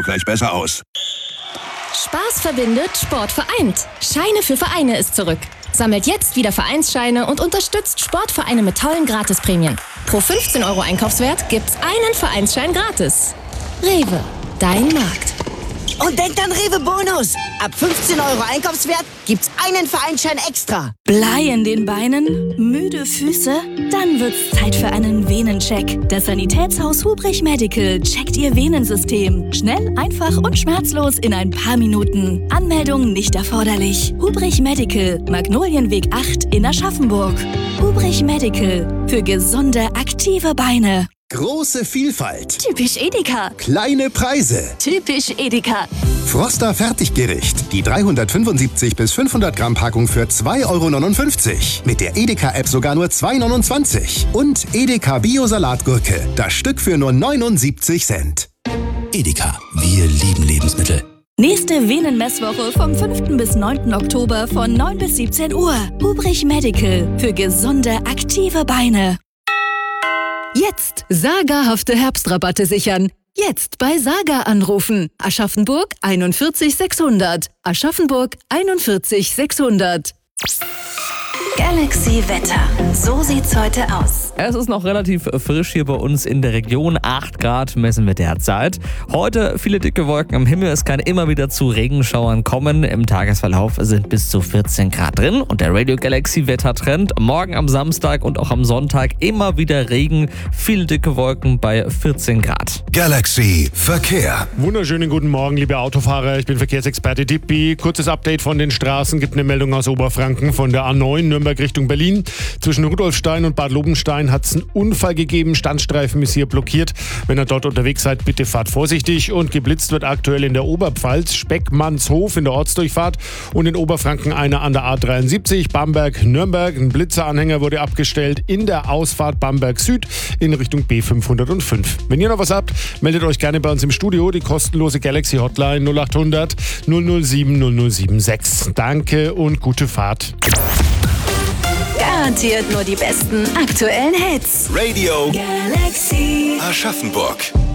doch gleich besser aus. Spaß verbindet, Sport vereint. Scheine für Vereine ist zurück. Sammelt jetzt wieder Vereinsscheine und unterstützt Sportvereine mit tollen Gratisprämien. Pro 15 € Einkaufswert gibt's einen Vereinsschein gratis. Rewe, dein Markt. Und denkt an Rewe Bonus. Ab 15 € Einkaufswert gibt's einen Vereinsschein extra. Blei in den Beinen? Müde Füße? Dann wird's Zeit für einen Venencheck. Das Sanitätshaus Hubrich Medical checkt Ihr Venensystem. Schnell, einfach und schmerzlos in ein paar Minuten. Anmeldung nicht erforderlich. Hubrich Medical, Magnolienweg 8 in Aschaffenburg. Hubrich Medical, für gesunde, aktive Beine. Große Vielfalt. Typisch Edeka. Kleine Preise. Typisch Edeka. Froster Fertiggericht. Die 375 bis 500 Gramm Packung für 2,59 €. Mit der Edeka-App sogar nur 2,29 €. Und Edeka Bio-Salatgurke. Das Stück für nur 79 Cent. Edeka. Wir lieben Lebensmittel. Nächste Venenmesswoche vom 5. bis 9. Oktober von 9 bis 17 Uhr. Hubrich Medical. Für gesunde, aktive Beine. Jetzt sagerhafte Herbstrabatte sichern. Jetzt bei Saga anrufen. Aschaffenburg 41 600. Aschaffenburg 41 600. Galaxy Wetter. So sieht's heute aus. Es ist noch relativ frisch hier bei uns in der Region. 8 Grad messen wir derzeit. Heute viele dicke Wolken am Himmel. Es kann immer wieder zu Regenschauern kommen. Im Tagesverlauf sind bis zu 14 Grad drin. Und der Radio Galaxy Wettertrend. Morgen am Samstag und auch am Sonntag immer wieder Regen. Viele dicke Wolken bei 14 Grad. Galaxy Verkehr. Wunderschönen guten Morgen, liebe Autofahrer. Ich bin Verkehrsexperte Tippi. Kurzes Update von den Straßen. Gibt eine Meldung aus Oberfranken von der A9 Nürnberg Richtung Berlin. Zwischen Rudolfstein und Bad Lobenstein hat es einen Unfall gegeben. Standstreifen ist hier blockiert. Wenn ihr dort unterwegs seid, bitte fahrt vorsichtig. Und geblitzt wird aktuell in der Oberpfalz. Speckmannshof in der Ortsdurchfahrt. Und in Oberfranken einer an der A73. Bamberg-Nürnberg. Ein Blitzeranhänger wurde abgestellt in der Ausfahrt Bamberg Süd in Richtung B505. Wenn ihr noch was habt, meldet euch gerne bei uns im Studio. Die kostenlose Galaxy Hotline 0800 007 0076. Danke und gute Fahrt. Garantiert nur die besten aktuellen Hits. Radio Galaxy Aschaffenburg.